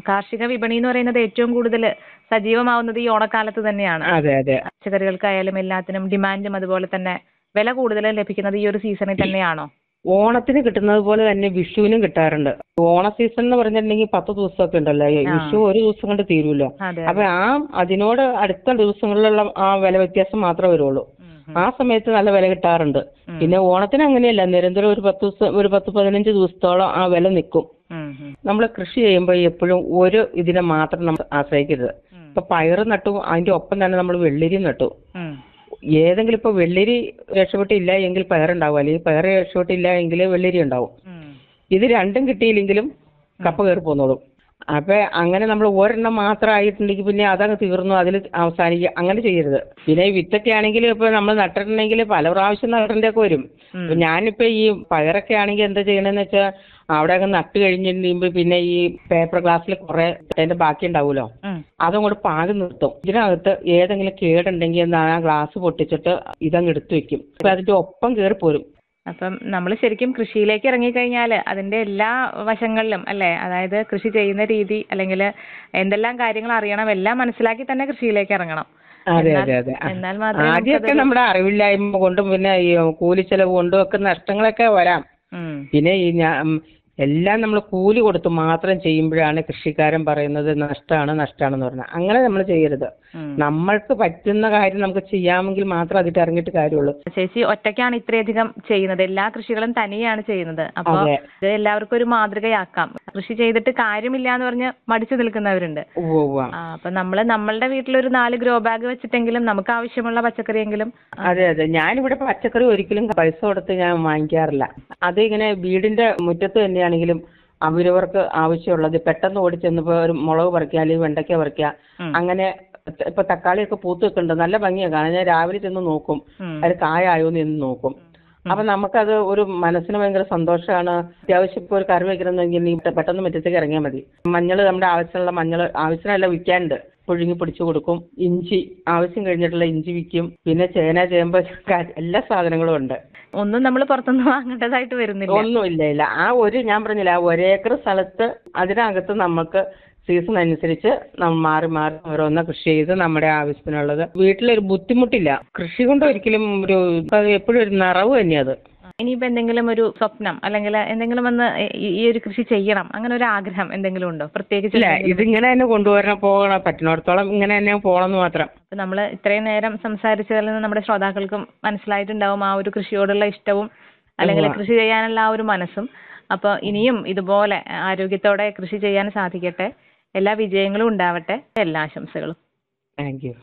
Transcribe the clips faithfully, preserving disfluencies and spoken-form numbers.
കാർഷിക വിപണി എന്ന് പറയുന്നത് ഏറ്റവും കൂടുതൽ സജീവമാവുന്നത് ഈ ഓണക്കാലത്ത് തന്നെയാണ്. അതെ അതെ പച്ചക്കറികൾക്കായാലും എല്ലാത്തിനും ഡിമാൻഡും അതുപോലെ തന്നെ വില കൂടുതലും ലഭിക്കുന്നത് ഈ ഒരു സീസണിൽ തന്നെയാണോ? ഓണത്തിന് കിട്ടുന്നത് പോലെ തന്നെ വിഷുവിനും കിട്ടാറുണ്ട്. ഓണ സീസൺ എന്ന് പറഞ്ഞിട്ടുണ്ടെങ്കിൽ പത്ത് ദിവസമൊക്കെ ഉണ്ടല്ലോ, വിഷു ഒരു ദിവസം കൊണ്ട് തീരുമല്ലോ. അപ്പൊ ആ അതിനോട് അടുത്ത ദിവസങ്ങളിലുള്ള ആ വില വ്യത്യാസം മാത്രമേ വരുള്ളൂ. ആ സമയത്ത് നല്ല വില കിട്ടാറുണ്ട്. പിന്നെ ഓണത്തിന് അങ്ങനെയല്ല, നിരന്തരം ഒരു പത്ത് ദിവസം ഒരു പത്ത് പതിനഞ്ച് ദിവസത്തോളം ആ വില നിൽക്കും. നമ്മൾ കൃഷി ചെയ്യുമ്പോൾ എപ്പോഴും ഒരു ഇതിനെ മാത്രം നമ്മൾ ആശ്രയിക്കരുത്. ഇപ്പൊ പയറ് നട്ടു, അതിന്റെ ഒപ്പം തന്നെ നമ്മൾ വെള്ളരി നട്ടു. ഏതെങ്കിലും ഇപ്പൊ വെള്ളരി രക്ഷപ്പെട്ടില്ല എങ്കിൽ പയറുണ്ടാവും, അല്ലെങ്കിൽ പയർ രക്ഷപ്പെട്ടില്ല എങ്കിൽ വെള്ളരി ഉണ്ടാവും. ഇത് രണ്ടും കിട്ടിയില്ലെങ്കിലും കപ്പ കയറി പോന്നോളും. അപ്പൊ അങ്ങനെ നമ്മൾ ഒരെണ്ണം മാത്രം ആയിട്ടുണ്ടെങ്കിൽ പിന്നെ അതങ്ങ് തീർന്നു, അതിൽ അവസാനിക്കുക. അങ്ങനെ ചെയ്യരുത്. പിന്നെ ഈ വിത്തൊക്കെ ആണെങ്കിൽ ഇപ്പൊ നമ്മൾ നട്ടിട്ടുണ്ടെങ്കിൽ പല പ്രാവശ്യം നടേണ്ട ഒക്കെ വരും. ഞാനിപ്പോ ഈ പയറൊക്കെ ആണെങ്കിൽ എന്താ ചെയ്യണമെന്ന് വെച്ചാൽ അവിടെ അങ്ങ് നട്ട് കഴിഞ്ഞിട്ടുണ്ടെങ്കിൽ പിന്നെ ഈ പേപ്പർ ഗ്ലാസ്സിൽ കുറെ അതിന്റെ ബാക്കി ഉണ്ടാവുമല്ലോ, അതങ്ങോട്ട് പാകി നിർത്തും. ഇതിനകത്ത് ഏതെങ്കിലും കേടുണ്ടെങ്കിൽ ആ ഗ്ലാസ് പൊട്ടിച്ചിട്ട് ഇതങ്ങ് എടുത്തു വെക്കും. അപ്പൊ അതിന്റെ ഒപ്പം കയറി പോരും. അപ്പം നമ്മൾ ശരിക്കും കൃഷിയിലേക്ക് ഇറങ്ങിക്കഴിഞ്ഞാൽ അതിന്റെ എല്ലാ വശങ്ങളിലും അല്ലേ, അതായത് കൃഷി ചെയ്യുന്ന രീതി അല്ലെങ്കിൽ എന്തെല്ലാം കാര്യങ്ങൾ അറിയണം എല്ലാം മനസ്സിലാക്കി തന്നെ കൃഷിയിലേക്ക് ഇറങ്ങണം. അതെ അതെ അതെ ആദ്യമൊക്കെ നമ്മുടെ അറിവില്ലായ്മ കൊണ്ടും പിന്നെ ഈ കൂലിച്ചെലവ് കൊണ്ടും ഒക്കെ നഷ്ടങ്ങളൊക്കെ വരാം. പിന്നെ ഈ ഞാൻ എല്ലാം നമ്മൾ കൂലി കൊടുത്ത് മാത്രം ചെയ്യുമ്പോഴാണ് കൃഷിക്കാരൻ പറയുന്നത് നഷ്ടമാണ് നഷ്ടമാണെന്ന് പറഞ്ഞാൽ. അങ്ങനെ നമ്മൾ ചെയ്യരുത്. നമ്മൾക്ക് പറ്റുന്ന കാര്യം നമുക്ക് ചെയ്യാമെങ്കിൽ മാത്രം അതിട്ട് ഇറങ്ങിയിട്ട് കാര്യമുള്ളൂ. ചേച്ചി ഒറ്റയ്ക്കാണ് ഇത്രയധികം ചെയ്യുന്നത്, എല്ലാ കൃഷികളും തനിയാണ് ചെയ്യുന്നത്. അപ്പൊ ഇത് എല്ലാവർക്കും ഒരു മാതൃകയാക്കാം. കൃഷി ചെയ്തിട്ട് കാര്യമില്ല എന്ന് പറഞ്ഞ് മടിച്ചു നിൽക്കുന്നവരുണ്ട്. അപ്പൊ നമ്മള് നമ്മളുടെ വീട്ടിലൊരു നാല് ഗ്രോ ബാഗ് വെച്ചിട്ടെങ്കിലും നമുക്ക് ആവശ്യമുള്ള പച്ചക്കറിയെങ്കിലും. അതെ അതെ ഞാനിവിടെ പച്ചക്കറി ഒരിക്കലും പൈസ കൊടുത്ത് ഞാൻ വാങ്ങിക്കാറില്ല. അത് ഇങ്ങനെ വീടിന്റെ മുറ്റത്ത് തന്നെയാണ് ണെങ്കിലും അവരവർക്ക് ആവശ്യമുള്ളത് പെട്ടെന്ന് ഓടിച്ചെന്നിപ്പോ ഒരു മുളക് പറിക്കുക അല്ലെങ്കിൽ വെണ്ടയ്ക്ക പറിക്കുക. അങ്ങനെ ഇപ്പൊ തക്കാളിയൊക്കെ പൂത്ത് വെക്കുന്നുണ്ട്, നല്ല ഭംഗിയാണ് കാണാൻ. ഞാൻ രാവിലെ ചെന്ന് നോക്കും അത് കായായോന്ന് എന്ന് നോക്കും. അപ്പൊ നമുക്കത് ഒരു മനസ്സിന് ഭയങ്കര സന്തോഷമാണ്. അത്യാവശ്യം ഇപ്പൊ ഒരു കറി വെക്കണമെന്നെങ്കിൽ നീ പെട്ടെന്ന് മുറ്റത്തേക്ക് ഇറങ്ങിയാൽ മതി. മഞ്ഞൾ നമ്മുടെ ആവശ്യമുള്ള മഞ്ഞൾ ആവശ്യത്തിനല്ല വിൽക്കാനുണ്ട്, പുഴുങ്ങി പിടിച്ചു കൊടുക്കും. ഇഞ്ചി ആവശ്യം കഴിഞ്ഞിട്ടുള്ള ഇഞ്ചി വിൽക്കും. പിന്നെ ചേന ചേമ്പ് എല്ലാ സാധനങ്ങളും ഉണ്ട്. ഒന്നും നമ്മൾ പുറത്തുനിന്ന് വാങ്ങേണ്ടതായിട്ട് വരുന്നില്ല. ഒന്നും ഇല്ല ഇല്ല ആ ഒരു ഞാൻ പറഞ്ഞില്ല ഒരേക്കർ സ്ഥലത്ത് അതിനകത്ത് നമുക്ക് സീസൺ അനുസരിച്ച് നമ്മൾ മാറി മാറി ഓരോന്ന് കൃഷി ചെയ്ത് നമ്മുടെ ആവശ്യത്തിനുള്ളത്. വീട്ടിലൊരു ബുദ്ധിമുട്ടില്ല. കൃഷി കൊണ്ട് ഒരിക്കലും ഒരു എപ്പോഴും ഒരു നിറവ് തന്നെയത്. ഇനിയിപ്പോ എന്തെങ്കിലും ഒരു സ്വപ്നം അല്ലെങ്കിൽ എന്തെങ്കിലും ഒന്ന് ഈ ഒരു കൃഷി ചെയ്യണം അങ്ങനെ ഒരു ആഗ്രഹം എന്തെങ്കിലും ഉണ്ടോ പ്രത്യേകിച്ച്? ഇല്ല, ഇതിങ്ങനെ തന്നെ കൊണ്ടുവരണം, പോകണം, പറ്റുന്നിടത്തോളം ഇങ്ങനെ തന്നെ പോകണമെന്ന് മാത്രം. അപ്പൊ നമ്മൾ ഇത്രയും നേരം സംസാരിച്ചതിൽ നിന്ന് നമ്മുടെ ശ്രോതാക്കൾക്കും മനസ്സിലായിട്ടുണ്ടാവും ആ ഒരു കൃഷിയോടുള്ള ഇഷ്ടവും അല്ലെങ്കിൽ കൃഷി ചെയ്യാനുള്ള ആ ഒരു മനസ്സും. അപ്പൊ ഇനിയും ഇതുപോലെ ആരോഗ്യത്തോടെ കൃഷി ചെയ്യാൻ സാധിക്കട്ടെ. എല്ലാ വിജയങ്ങളും ഉണ്ടാവട്ടെ. എല്ലാ ആശംസകളും. Thank you.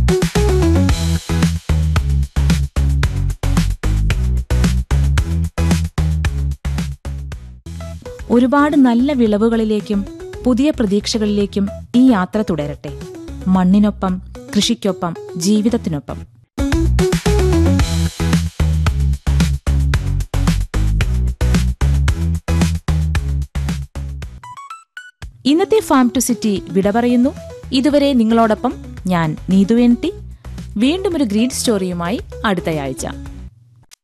ഒരുപാട് നല്ല വിളവുകളിലേക്കും പുതിയ പ്രതീക്ഷകളിലേക്കും ഈ യാത്ര തുടരട്ടെ. മണ്ണിനൊപ്പം, കൃഷിക്കൊപ്പം, ജീവിതത്തിനൊപ്പം. ഇന്നത്തെ ഫാം ടു സിറ്റി വിട പറയുന്നു. ഇതുവരെ നിങ്ങളോടൊപ്പം ഞാൻ നീതു എൻ ടി. വീണ്ടും ഒരു ഗ്രീൻ സ്റ്റോറിയുമായി അടുത്തയാഴ്ച.